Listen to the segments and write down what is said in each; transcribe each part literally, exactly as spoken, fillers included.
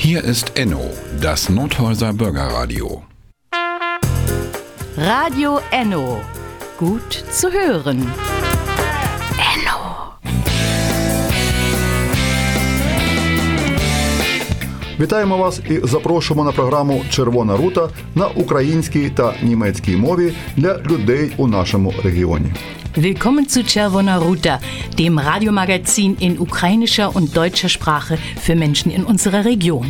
Hier ist Enno, das Nordhäuser Bürgerradio. Radio Enno. Gut zu hören. Enno. Вітаємо вас і запрошуємо на програму «Червона рута» на українській та німецькій мові для людей у нашому регіоні. Willkommen zu Czerwona Ruta, dem Radiomagazin in ukrainischer und deutscher Sprache für Menschen in unserer Region.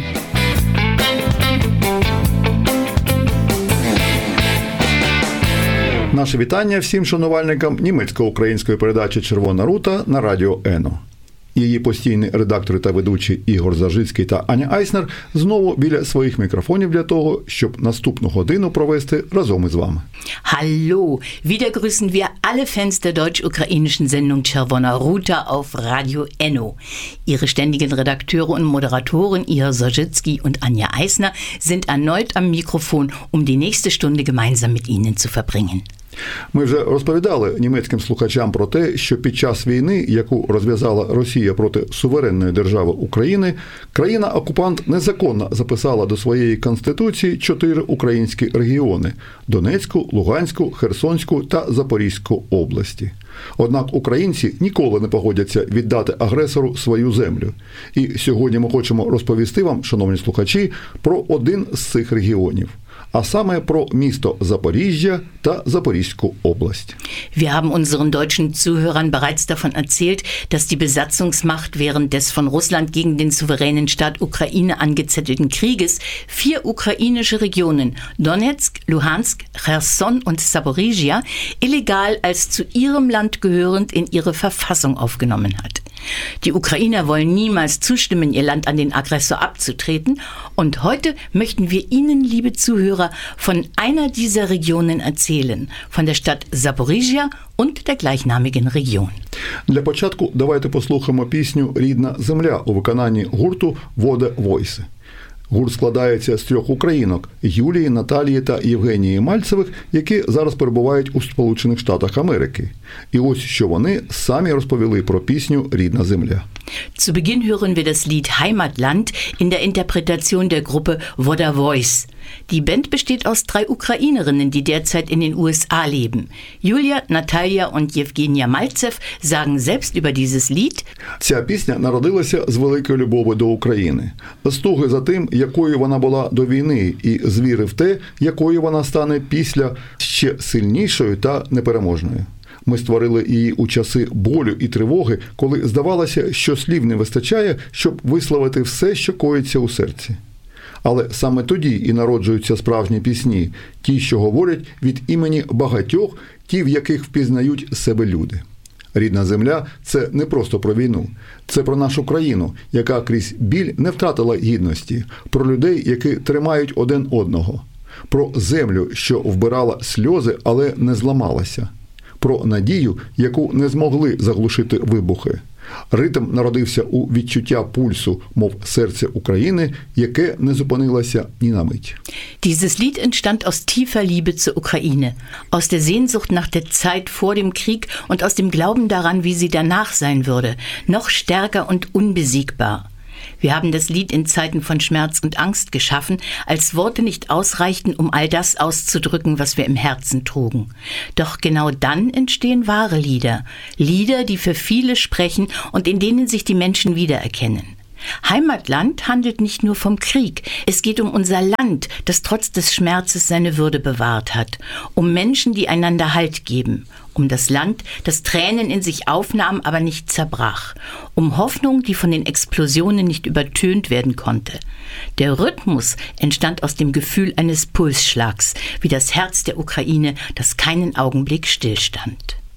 Наше вітання всім шанувальникам німецько-української передачі «Червона рута» на радіо Ено. Її постійні редактори та ведучі Ігор Зажицький та Аня Айснер знову біля своїх мікрофонів для того, щоб наступну годину провести разом із вами. Hallo, wieder grüßen wir alle Fans der deutsch-ukrainischen Sendung Czerwona Ruta auf Radio Enno. Ihre ständigen Redakteure und Moderatoren Igor Zajicki und Anja Eisner sind erneut am Mikrofon, um die nächste Stunde gemeinsam mit Ihnen zu verbringen. Ми вже розповідали німецьким слухачам про те, що під час війни, яку розв'язала Росія проти суверенної держави України, країна-окупант незаконно записала до своєї конституції чотири українські регіони – Донецьку, Луганську, Херсонську та Запорізьку області. Однак українці ніколи не погодяться віддати агресору свою землю. І сьогодні ми хочемо розповісти вам, шановні слухачі, про один з цих регіонів. А саме про місто Запоріжжя та Запорізьку область. Wir haben unseren deutschen Zuhörern bereits davon erzählt, dass die Besatzungsmacht während des von Russland gegen den souveränen Staat Ukraine angezettelten Krieges vier ukrainische Regionen, Donetsk, Luhansk, Cherson und Zaporizhia, illegal als zu ihrem Land gehörend in ihre Verfassung aufgenommen hat. Die Ukrainer wollen niemals zustimmen, ihr Land an den Aggressor abzutreten. Und heute möchten wir Ihnen, liebe Zuhörer, von einer dieser Regionen erzählen, von der Stadt Zaporizhia und der gleichnamigen Region. Для початку давайте послухаємо пісню «Рідна земля» у виконанні гурту «Вода Войси». Гурт складається з трьох українок – Юлії, Наталії та Євгенії Мальцевих, які зараз перебувають у Сполучених Штатах Америки. І ось що вони самі розповіли про пісню «Рідна земля». Zu Beginn hören wir das Lied Heimatland in der Interpretation der Gruppe Voda Voice. Die Band besteht aus drei Ukrainerinnen, die derzeit in den U S A leben. Julia, Natalia und Jewgenia Malzew sagen selbst über dieses Lied: Ця пісня народилася з великої любові до України, з туги за тим, якою вона була до війни, і з віри в те, якою вона стане після ще сильнішою та непереможною. Ми створили її у часи болю і тривоги, коли здавалося, що слів не вистачає, щоб висловити все, що коїться у серці. Але саме тоді і народжуються справжні пісні, ті, що говорять від імені багатьох, ті, в яких впізнають себе люди. «Рідна земля» – це не просто про війну. Це про нашу країну, яка крізь біль не втратила гідності, про людей, які тримають один одного, про землю, що вбирала сльози, але не зламалася, про надію, яку не змогли заглушити вибухи. Ритм народився у відчуття пульсу, мов серце України, яке не зупинилося ні на мить. Dieses Lied entstand aus tiefer Liebe zur Ukraine, aus der Sehnsucht nach der Zeit vor dem Krieg und aus dem Glauben daran, wie sie danach sein würde, noch stärker und unbesiegbar. Wir haben das Lied in Zeiten von Schmerz und Angst geschaffen, als Worte nicht ausreichten, um all das auszudrücken, was wir im Herzen trugen. Doch genau dann entstehen wahre Lieder, Lieder, die für viele sprechen und in denen sich die Menschen wiedererkennen. Heimatland handelt nicht nur vom Krieg. Es geht um unser Land, das trotz des Schmerzes seine Würde bewahrt hat. Um Menschen, die einander Halt geben. Um das Land, das Tränen in sich aufnahm, aber nicht zerbrach. Um Hoffnung, die von den Explosionen nicht übertönt werden konnte. Der Rhythmus entstand aus dem Gefühl eines Pulsschlags, wie das Herz der Ukraine, das keinen Augenblick stillstand.